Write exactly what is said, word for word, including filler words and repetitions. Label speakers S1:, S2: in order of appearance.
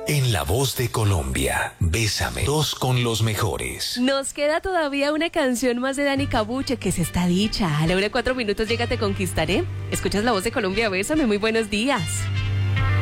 S1: En La Voz de Colombia, Bésame, dos con los mejores.
S2: Nos queda todavía una canción más de Dani Cabuche, que es esta dicha. A la hora de cuatro minutos llega Te Conquistaré. Escuchas La Voz de Colombia, Bésame, muy buenos días.